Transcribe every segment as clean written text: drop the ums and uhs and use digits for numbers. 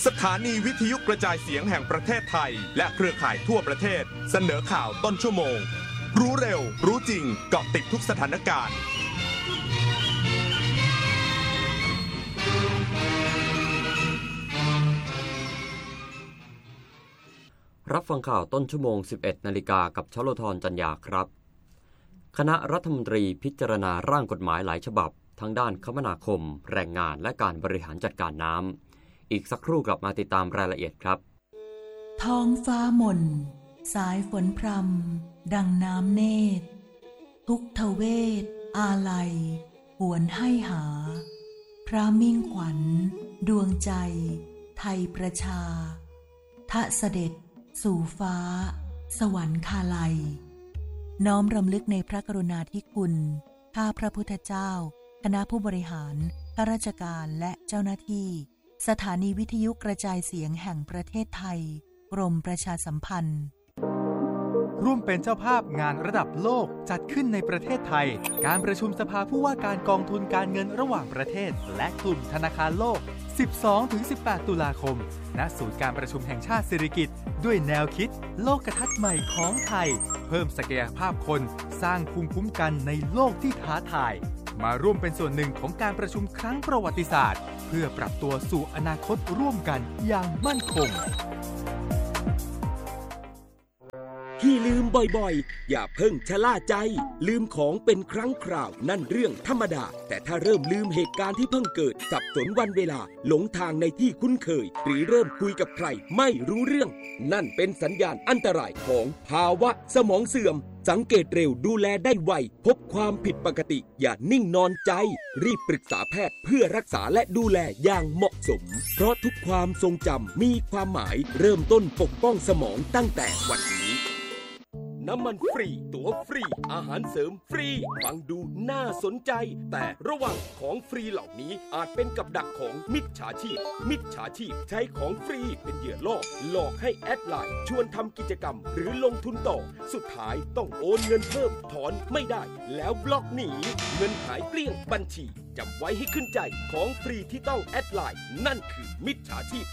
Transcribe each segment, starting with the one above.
สถานีวิทยุกระจายเสียงแห่งประเทศไทยและเครือข่ายทั่วประเทศเสนอข่าวต้นชั่วโมงรู้เร็วรู้จริงเกาะติดทุกสถานการณ์รับฟังข่าวต้นชั่วโมง 11 นาฬิกากับชโลธรจันยาครับคณะรัฐมนตรีพิจารณาร่างกฎหมายหลายฉบับทั้งด้านคมนาคมแรงงานและการบริหารจัดการน้ำอีกสักครู่กลับมาติดตามรายละเอียดครับท้องฟ้าหม่นสายฝนพรำดังน้ำเนตรทุกทเวทอาลัยหวนให้หาพระมิ่งขวัญดวงใจไทยประชาทะเสด็จสู่ฟ้าสวรรคาลัยน้อมรำลึกในพระกรุณาธิคุณข้าพระพุทธเจ้าคณะผู้บริหารข้าราชการและเจ้าหน้าที่สถานีวิทยุกระจายเสียงแห่งประเทศไทยกรมประชาสัมพันธ์ร่วมเป็นเจ้าภาพงานระดับโลกจัดขึ้นในประเทศไทยการประชุมสภาผู้ว่าการกองทุนการเงินระหว่างประเทศและกลุ่มธนาคารโลก 12-18 ตุลาคมณศูนย์การประชุมแห่งชาติสิริกิติ์ด้วยแนวคิดโลกทัศน์ใหม่ของไทยเพิ่มศักยภาพคนสร้างภูมิคุ้มกันในโลกที่ท้าทายมาร่วมเป็นส่วนหนึ่งของการประชุมครั้งประวัติศาสตร์เพื่อปรับตัวสู่อนาคตร่วมกันอย่างมั่นคงที่ลืมบ่อยๆอย่าเพิ่งชะล่าใจลืมของเป็นครั้งคราวนั่นเรื่องธรรมดาแต่ถ้าเริ่มลืมเหตุการณ์ที่เพิ่งเกิดสับสนวันเวลาหลงทางในที่คุ้นเคยหรือเริ่มคุยกับใครไม่รู้เรื่องนั่นเป็นสัญญาณอันตรายของภาวะสมองเสื่อมสังเกตเร็วดูแลได้ไวพบความผิดปกติอย่านิ่งนอนใจรีบปรึกษาแพทย์เพื่อรักษาและดูแลอย่างเหมาะสมเพราะทุกความทรงจำมีความหมายเริ่มต้นปกป้องสมองตั้งแต่วันนี้น้ำมันฟรีตั๋วฟรีอาหารเสริมฟรีฟังดูน่าสนใจแต่ระวังของฟรีเหล่านี้อาจเป็นกับดักของมิจฉาชีพใช้ของฟรีเป็นเหยื่อล่อหลอกให้แอดไลน์ชวนทำกิจกรรมหรือลงทุนต่อสุดท้ายต้องโอนเงินเพิ่มถอนไม่ได้แล้วบล็อกหนีเงินหายเกลี้ยงบัญชีจำไว้ให้ขึ้นใจของฟรีที่ต้องแอดไลน์นั่นคือมิจฉาชีพ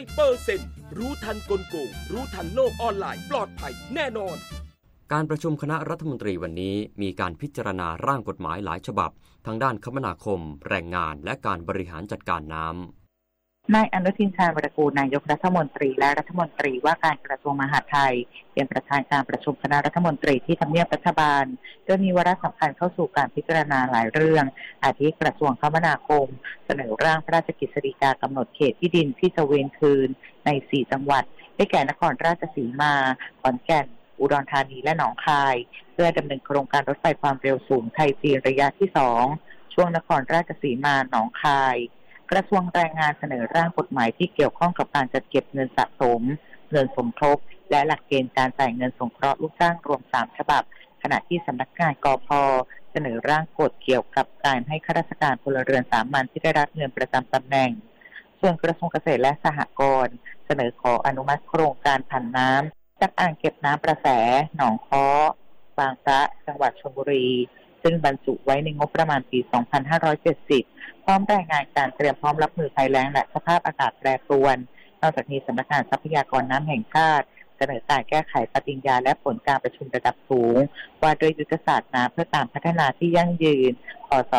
100% รู้ทันกลโกงรู้ทันโลกออนไลน์ปลอดภัยแน่นอนการประชุมคณะรัฐมนตรีวันนี้มีการพิจารณาร่างกฎหมายหลายฉบับทั้งด้านคมนาคมแรงงานและการบริหารจัดการน้ำนายอนุทินชาญวิรากูลนายกรัฐมนตรีและรัฐมนตรีว่าการกระทรวงมหาดไทยเป็นประธานการประชุมคณะรัฐมนตรีที่ทำเนียบรัฐบาลโดยมีวาระสำคัญเข้าสู่การพิจารณาหลายเรื่องอาทิกระทรวงคมนาคมเสนอร่างพระราชกฤษฎีกากำหนดเขตที่ดินที่จะเว้นคืนใน4จังหวัดได้แก่นครราชสีมาขอนแก่นอุดรธานีและหนองคายเพื่อดำเนินโครงการรถไฟความเร็วสูงไทยจีนระยะที่2ช่วงนครราชสีมาหนองคายกระทรวงแรงงานเสนอร่างกฎหมายที่เกี่ยวข้องกับการจัดเก็บเงินสะสมเงินสมทบและหลักเกณฑ์การจ่ายเงินสงเคราะห์ลูกจ้างรวม3ฉบับขณะที่สำนักงานกพ.เสนอร่างกฎเกี่ยวกับการให้ข้าราชการพลเรือนสามัญที่ได้รับเงินประจำตำแหน่งส่วนกระทรวงเกษตรและสหกรณ์เสนอขออนุมัติโครงการผันน้ำจากอ่างเก็บน้ำประแสหนองค้อบางพระจังหวัดชลบุรีซึ่งบรรจุไว้ในงบประมาณปี 2570 พร้อมรายงานการเตรียมพร้อมรับมือภัยแล้งและสภาพอากาศแปรปรวนนอกจากนี้สำนักงานทรัพยากรน้ำแห่งชาติเสนอการแก้ไขปฏิญญาและผลการประชุมระดับสูงว่าด้วยยุทธศาสตร์น้ำเพื่อการพัฒนาที่ยั่งยืนพ.ศ.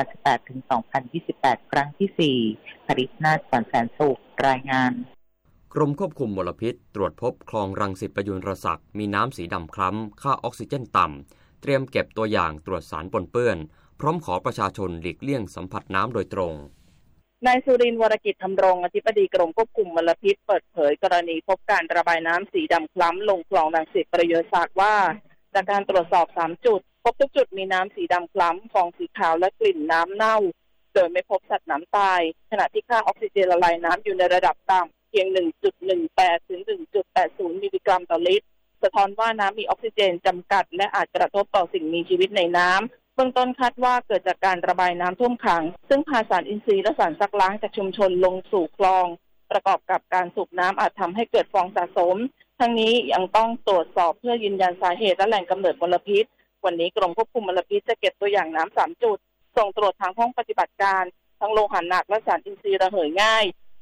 2018-2028 ครั้งที่ 4 ผลิตนาถ ขวัญแสนสุขรายงานกรมควบคุมมลพิษตรวจพบคลองรังสิตประยุรศักดิ์มีน้ำสีดำคล้ำค่าออกซิเจนต่ำเตรียมเก็บตัวอย่างตรวจสารปนเปื้อนพร้อมขอประชาชนหลีกเลี่ยงสัมผัสน้ำโดยตรงนายสุรินทร์ วรกิจธำรงอธิบดีกรมควบคุมมลพิษเปิดเผยกรณีพบการระบายน้ำสีดำคล้ำลงคลองรังสิตประยุรศักดิ์ว่าจากการตรวจสอบ3จุดพบทุกจุดมีน้ำสีดำคล้ำฟองสีขาวและกลิ่นน้ำเน่าโดยไม่พบสัตว์น้ำตายขณะที่ค่าออกซิเจนละลายน้ำอยู่ในระดับต่ำเพียง 1.18 ถึง 1.80 มิลลิกรัมต่อลิตรสะท้อนว่าน้ำมีออกซิเจนจำกัดและอาจกระทบต่อสิ่งมีชีวิตในน้ำเบื้องต้นคาดว่าเกิดจากการระบายน้ำท่วมขังซึ่งพาสารอินทรีย์และสารซักล้างจากชุมชนลงสู่คลองประกอบกับการสูบน้ำอาจทำให้เกิดฟองสะสมทั้งนี้ยังต้องตรวจสอบเพื่อยืนยันสาเหตุและแหล่งกำเนิดมลพิษวันนี้กรมควบคุมมลพิษจะเก็บตัวอย่างน้ำ3จุดส่งตรวจทางห้องปฏิบัติการทั้งโลหะหนักและสารอินทรีย์ระเหยง่ายพ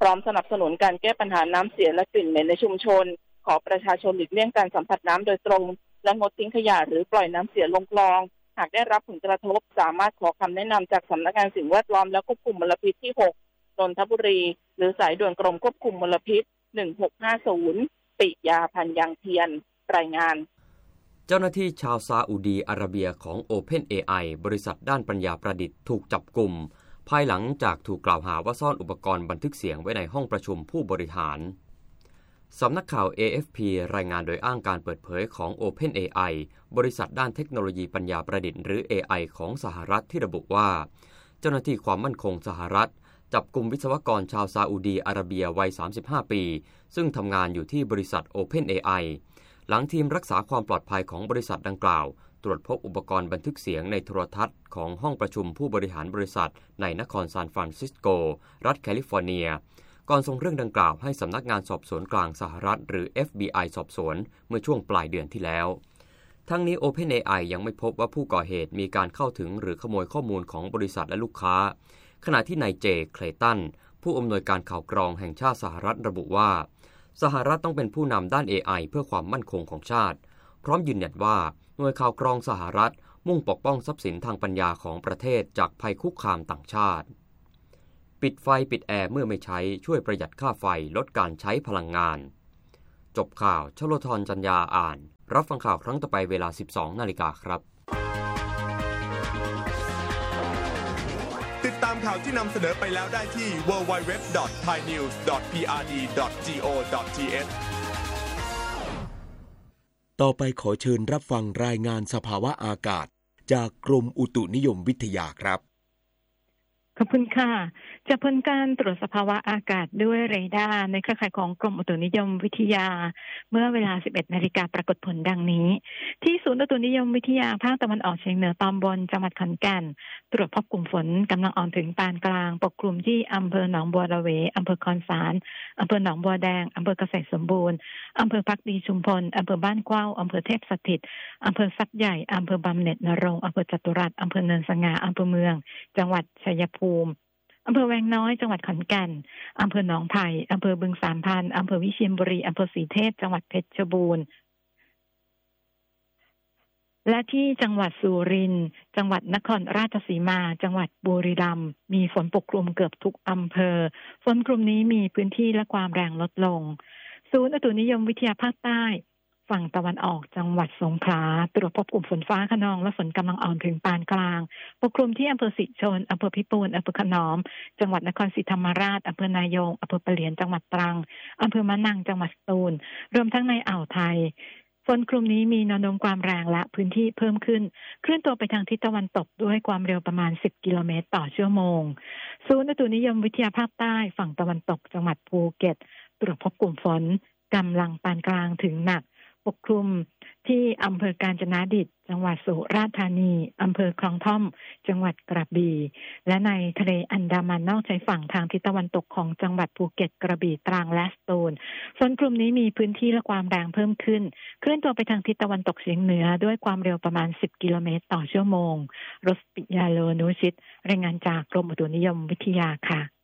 พร้อมสนับสนุนการแก้ปัญหาน้ำเสียและกลิ่นเหม็นในชุมชนขอประชาชนหลีกเลี่ยงการสัมผัสน้ำโดยตรงและงดทิ้งขยะหรือปล่อยน้ำเสียลงคลองหากได้รับผลกระทบสามารถขอคำแนะนำจากสำนักงานสิ่งแวดล้อมและควบคุมมลพิษที่ 6 นนทบุรีหรือสายด่วนกรมควบคุมมลพิษ 1650 ปิยาพันธ์ยังเทียนรายงานเจ้าหน้าที่ชาวซาอุดีอาระเบียของ OpenAI บริษัทด้านปัญญาประดิษฐ์ถูกจับกุมภายหลังจากถูกกล่าวหาว่าซ่อนอุปกรณ์บันทึกเสียงไว้ในห้องประชุมผู้บริหารสำนักข่าว AFP รายงานโดยอ้างการเปิดเผยของ OpenAI บริษัทด้านเทคโนโลยีปัญญาประดิษฐ์หรือ AI ของสหรัฐที่ระบุว่าเจ้าหน้าที่ความมั่นคงสหรัฐจับกุมวิศวกรชาวซาอุดีอาระเบียวัย 35 ปีซึ่งทำงานอยู่ที่บริษัท OpenAI หลังทีมรักษาความปลอดภัยของบริษัทดังกล่าวตรวจพบอุปกรณ์บันทึกเสียงในโทรทัศน์ของห้องประชุมผู้บริหารบริษัทในนครซานฟรานซิสโกรัฐแคลิฟอร์เนียก่อนส่งเรื่องดังกล่าวให้สำนักงานสอบสวนกลางสหรัฐหรือ FBI สอบสวนเมื่อช่วงปลายเดือนที่แล้วทั้งนี้ OpenAI ยังไม่พบว่าผู้ก่อเหตุมีการเข้าถึงหรือขโมยข้อมูลของบริษัทและลูกค้าขณะที่นายเจเคลตันผู้อำนวยการข่าวกรองแห่งชาติสหรัฐระบุว่าสหรัฐต้องเป็นผู้นำด้าน AI เพื่อความมั่นคงของชาติพร้อมยืนยันว่าหน่วยข่าวกรองสหรัฐมุ่งปกป้องทรัพย์สินทางปัญญาของประเทศจากภัยคุกคามต่างชาติปิดไฟปิดแอร์เมื่อไม่ใช้ช่วยประหยัดค่าไฟลดการใช้พลังงานจบข่าวชโลธรจันยาอ่านรับฟังข่าวครั้งต่อไปเวลา 12:00 น.ครับติดตามข่าวที่นำเสนอไปแล้วได้ที่ www.thainews.prd.go.th ต่อไปขอเชิญรับฟังรายงานสภาวะอากาศจากกรมอุตุนิยมวิทยาครับขอบคุณค่ะจากผลการตรวจสภาวะอากาศด้วยเรดาร์ในเครือข่ายของกรมอุตุนิยมวิทยาเมื่อเวลา 11:00 น.ปรากฏผลดังนี้ที่ศูนย์อุตุนิยมวิทยาภาคตะวันออกเฉียงเหนือตอนบนจังหวัดขอนแก่นตรวจพบกลุ่มฝนกำลังอ่อนถึงปานกลางปกคลุมที่อำเภอหนองบัวระเวอำเภอคอนสารอำเภอหนองบัวแดงอำเภอเกษตรสมบูรณ์อำเภอภักดีชุมพลอำเภอบ้านกว้าวอำเภอเทพสถิตอำเภอสักใหญ่อำเภอบำเหน็จนรงค์อำเภอจตุรัสอำเภอเนินสง่าอำเภอเมืองจังหวัดชัยภูมิอำเภอแวงน้อยจังหวัดขอนแก่นอำเภอหนองไผ่อำเภอบึงสามพันอำเภอวิเชียรบุรีอำเภอศรีเทพจังหวัดเพชรบูรณ์และที่จังหวัดสุรินทร์จังหวัดนครราชสีมาจังหวัดบุรีรัมย์มีฝนปกคลุมเกือบทุกอำเภอฝนกลุ่มนี้มีพื้นที่และความแรงลดลงศูนย์อุตุนิยมวิทยาภาคใต้ฝั่งตะวันออกจังหวัดสงขลาตรวจพบกลุ่มฝนฟ้าคะนองและฝนกำลังอ่อนถึงปานกลางปกคลุมที่อำเภอสิชนอำเภอพิปูนอำเภอขนอมจังหวัดนครศรีธรรมราชอำเภอนายงอำเภอปะเหลียนจังหวัดตรังอำเภอมะนังจังหวัดสตูลรวมทั้งในอ่าวไทยฝนกลุ่มนี้มีแนวโน้มความแรงและพื้นที่เพิ่มขึ้นเคลื่อนตัวไปทางทิศตะวันตกด้วยความเร็วประมาณ10 กิโลเมตรต่อชั่วโมงศูนย์อุตุนิยมวิทยาภาคใต้ฝั่งตะวันตกจังหวัดภูเก็ตตรวจพบกลุ่มฝนกำลังปานกลางถึงหนักปกคลุมที่อำเภอกาญจนดิตจังหวัดสุราษฎร์ธานีอำเภอคลองท่อมจังหวัดกระบี่และในทะเลอันดามันนอกชายฝั่งทางทิศตะวันตกของจังหวัดภูเก็ตกระบี่ตรังและสตูลฝนกลุ่มนี้มีพื้นที่และความแรงเพิ่มขึ้นเคลื่อนตัวไปทางทิศตะวันตกเฉียงเหนือด้วยความเร็วประมาณ10 กิโลเมตรต่อชั่วโมงรสปิยาโลนุชิตรายงานจากกรมอุตุนิยมวิทยาค่ะ